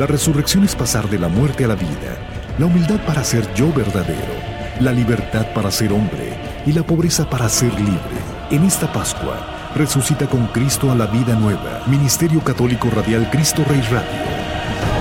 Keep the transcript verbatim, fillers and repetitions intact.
La resurrección es pasar de la muerte a la vida, la humildad para ser yo verdadero, la libertad para ser hombre y la pobreza para ser libre. En esta Pascua, resucita con Cristo a la vida nueva. Ministerio Católico Radial Cristo Rey Radio.